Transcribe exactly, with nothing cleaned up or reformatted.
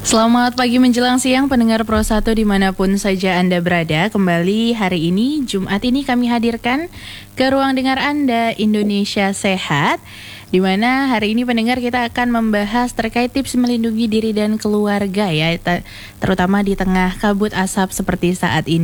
Selamat pagi menjelang siang pendengar Pro satu dimanapun saja Anda berada. Kembali hari ini, Jumat ini kami hadirkan ke ruang dengar Anda Indonesia Sehat, di mana hari ini pendengar kita akan membahas terkait tips melindungi diri dan keluarga ya, terutama di tengah kabut asap seperti saat ini.